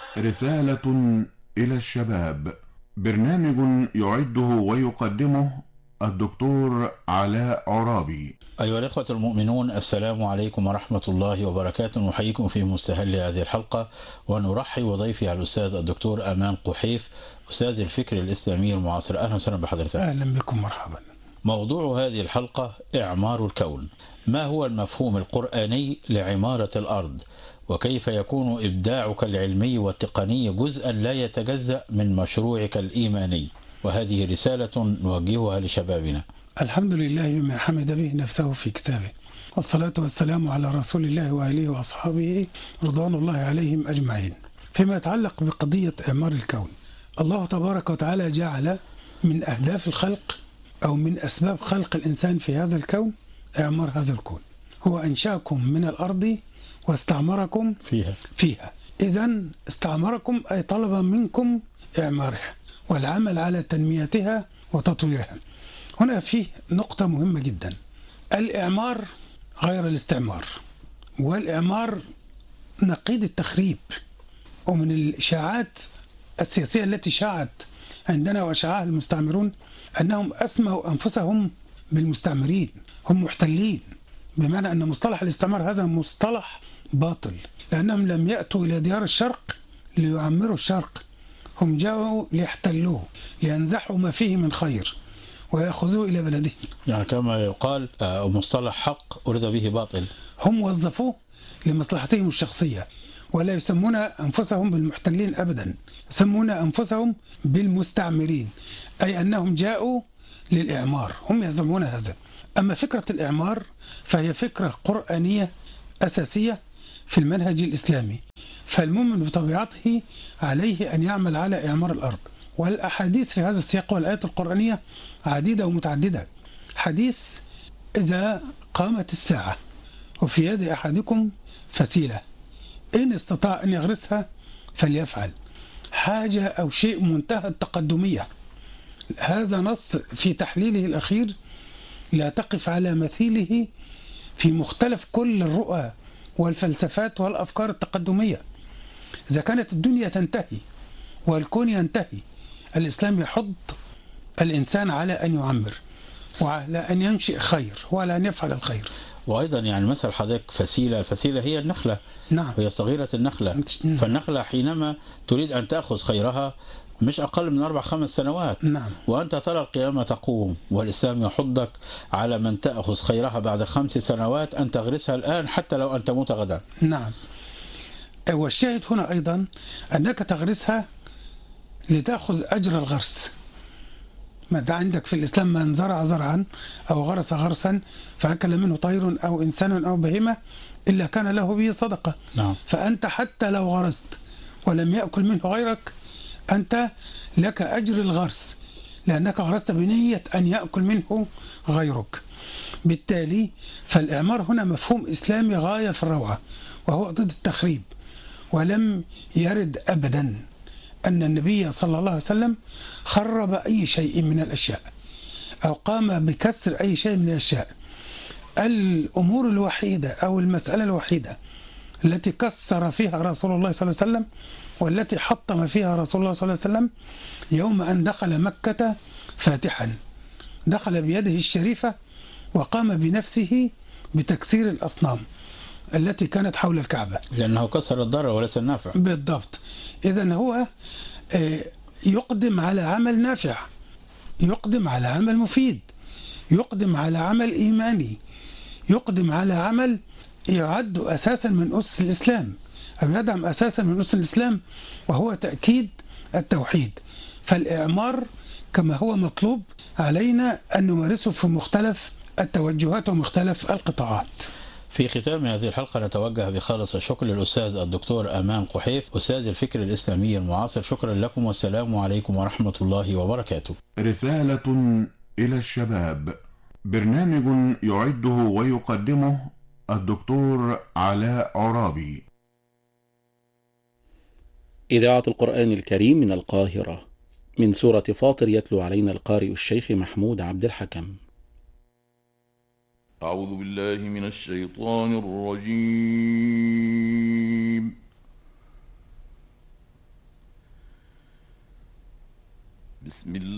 رسالة إلى الشباب. برنامج يعده ويقدمه الدكتور علاء عرابي. أيها الإخوة المؤمنون، السلام عليكم ورحمة الله وبركاته. نحييكم في مستهل هذه الحلقة، ونرحب بضيفي على الأستاذ الدكتور أمان قحيف، أستاذ الفكر الإسلامي المعاصر. أهلا وسهلا بحضرتك. أهلا بكم، مرحبا. موضوع هذه الحلقة إعمار الكون. ما هو المفهوم القرآني لعمارة الأرض؟ وكيف يكون إبداعك العلمي والتقني جزءا لا يتجزأ من مشروعك الإيماني؟ وهذه رسالة نوجهها لشبابنا. الحمد لله بما حمد به نفسه في كتابه، والصلاة والسلام على رسول الله وآله وأصحابه رضوان الله عليهم أجمعين. فيما يتعلق بقضية إعمار الكون، الله تبارك وتعالى جعل من أهداف الخلق أو من أسباب خلق الإنسان في هذا الكون إعمار هذا الكون. هو أنشأكم من الأرض واستعمركم فيها. إذن استعمركم أي طلب منكم إعمارها والعمل على تنميتها وتطويرها. هنا فيه نقطة مهمة جدا: الإعمار غير الاستعمار، والإعمار نقيض التخريب. ومن الإشاعات السياسية التي شاعت عندنا وأشاعها المستعمرون أنهم أسموا أنفسهم بالمستعمرين، هم محتلين، بمعنى أن مصطلح الاستعمار هذا مصطلح باطل، لأنهم لم يأتوا إلى ديار الشرق ليعمروا الشرق، هم جاءوا ليحتلوه، لينزحوا ما فيه من خير ويأخذوه إلى بلده. يعني كما يقال مصطلح حق أريد به باطل. هم وظفوه لمصلحتهم الشخصية، ولا يسمون أنفسهم بالمحتلين أبدا، يسمون أنفسهم بالمستعمرين، أي أنهم جاءوا للإعمار، هم يزعمون هذا. أما فكرة الإعمار فهي فكرة قرآنية أساسية في المنهج الإسلامي، فالمؤمن بطبيعته عليه أن يعمل على إعمار الأرض. والأحاديث في هذا السياق والآيات القرآنية عديدة ومتعددة. حديث: إذا قامت الساعة وفي يد أحدكم فسيلة إن استطاع أن يغرسها فليفعل. حاجة أو شيء منتهى التقدمية. هذا نص في تحليله الأخير لا تقف على مثيله في مختلف كل الرؤى والفلسفات والأفكار التقدمية. إذا كانت الدنيا تنتهي والكون ينتهي، الإسلام يحض الإنسان على أن يعمر وعلى أن ينشئ خير وعلى أن يفعل الخير. وأيضا يعني مثل حضرتك فسيلة، الفسيلة هي النخلة. نعم. هي صغيرة النخلة. فالنخلة حينما تريد أن تأخذ خيرها مش أقل من 4-5 سنوات. نعم. وأنت ترى القيامة تقوم، والإسلام يحضك على من تأخذ خيرها بعد 5 سنوات أن تغرسها الآن حتى لو أن تموت غدا. نعم. والشاهد هنا أيضا أنك تغرسها لتأخذ أجر الغرس. ماذا عندك في الإسلام: من زرع زرعا أو غرس غرسا فأكل منه طير أو إنسان أو بهيمة إلا كان له به صدقة. نعم. فأنت حتى لو غرست ولم يأكل منه غيرك، أنت لك أجر الغرس، لأنك غرست بنية أن يأكل منه غيرك. بالتالي فالإعمار هنا مفهوم إسلامي غاية في الروعة، وهو ضد التخريب. ولم يرد أبدا أن النبي صلى الله عليه وسلم خرب أي شيء من الأشياء أو قام بكسر أي شيء من الأشياء. الأمور الوحيدة أو المسألة الوحيدة التي كسر فيها رسول الله صلى الله عليه وسلم والتي حطم فيها رسول الله صلى الله عليه وسلم يوم أن دخل مكة فاتحا، دخل بيده الشريفة وقام بنفسه بتكسير الأصنام التي كانت حول الكعبة، لأنه كسر الضرر وليس النافع. بالضبط. إذن هو يقدم على عمل نافع، يقدم على عمل مفيد، يقدم على عمل إيماني، يقدم على عمل يعد أساسا من أسس الإسلام أو يدعم أساسا من أسس الإسلام، وهو تأكيد التوحيد. فالإعمار كما هو مطلوب علينا أن نمارسه في مختلف التوجهات ومختلف القطاعات. في ختام هذه الحلقة نتوجه بخالص الشكر للأستاذ الدكتور أمان قحيف، أستاذ الفكر الإسلامي المعاصر. شكرا لكم والسلام عليكم ورحمة الله وبركاته. رسالة إلى الشباب. برنامج يعده ويقدمه الدكتور علاء عرابي. إذاعة القرآن الكريم من القاهرة، من سورة فاطر، يتلو علينا القارئ الشيخ محمود عبد الحكم. أعوذ بالله من الشيطان الرجيم. بسم الله